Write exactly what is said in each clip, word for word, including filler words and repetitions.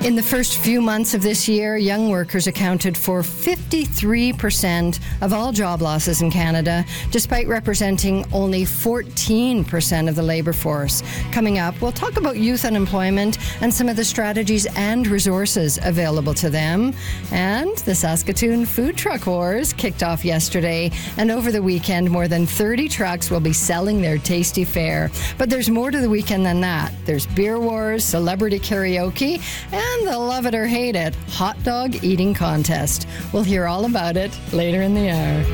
In the first few months of this year, young workers accounted for fifty-three percent of all job losses in Canada, despite representing only fourteen percent of the labour force. Coming up, we'll talk about youth unemployment and some of the strategies and resources available to them. And the Saskatoon Food Truck Wars kicked off yesterday, and over the weekend, more than thirty trucks will be selling their tasty fare. But there's more to the weekend than that. There's beer wars, celebrity karaoke, and And the love it or hate it hot dog eating contest. We'll hear all about it later in the hour.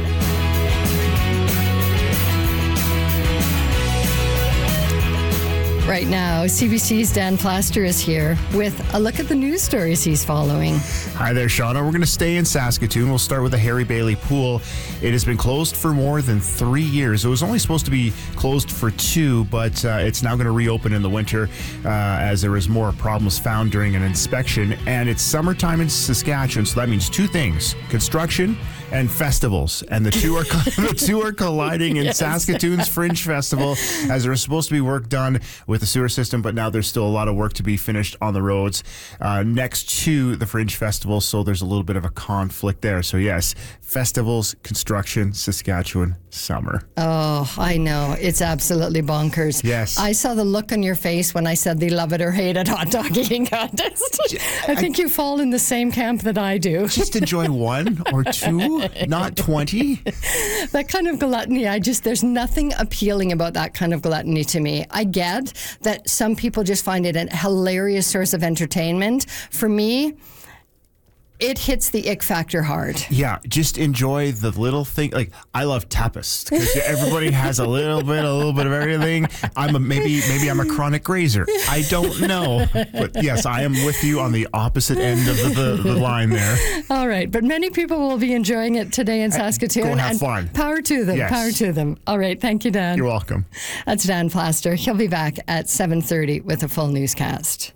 Right now, C B C's Dan Plaster is here with a look at the news stories he's following. Hi there, Shauna. We're going to stay in Saskatoon. We'll start with the Harry Bailey Pool. It has been closed for more than three years. It was only supposed to be closed for two, but uh, it's now going to reopen in the winter uh, as there was more problems found during an inspection. And it's summertime in Saskatchewan, so that means two things: construction and festivals. And the two are the two are colliding in yes. Saskatoon's Fringe Festival, as there was supposed to be work done with the sewer system, but now there's still a lot of work to be finished on the roads uh, next to the Fringe Festival, so there's a little bit of a conflict there. So yes, festivals, construction, Saskatchewan, summer. Oh, I know. It's absolutely bonkers. Yes. I saw the look on your face when I said the love it or hate it hot dog eating contest. I think I, you fall in the same camp that I do. Just enjoy one or two, not twenty. That kind of gluttony, I just, there's nothing appealing about that kind of gluttony to me. I get that some people just find it a hilarious source of entertainment. For me, it hits the ick factor hard. Yeah, just enjoy the little thing. Like, I love tapas because everybody has a little bit, a little bit of everything. I'm a, maybe, maybe I'm a chronic grazer. I don't know, but yes, I am with you on the opposite end of the, the, the line there. All right, but many people will be enjoying it today in Saskatoon. Go have and fun. Power to them. Yes. Power to them. All right, thank you, Dan. You're welcome. That's Dan Plaster. He'll be back at seven thirty with a full newscast.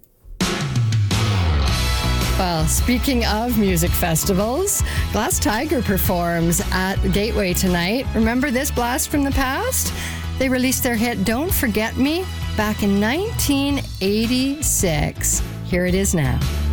Well, speaking of music festivals, Glass Tiger performs at Gateway tonight. Remember this blast from the past? They released their hit Don't Forget Me back in nineteen eighty-six. Here it is now.